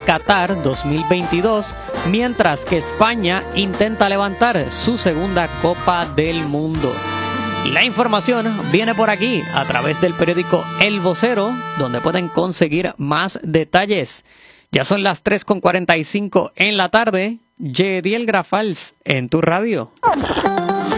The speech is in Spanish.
Qatar 2022, mientras que España intenta levantar su segunda Copa del Mundo. La información viene por aquí a través del periódico El Vocero, donde pueden conseguir más detalles. Ya son las 3:45 en la tarde. Yediel Grafals en tu radio.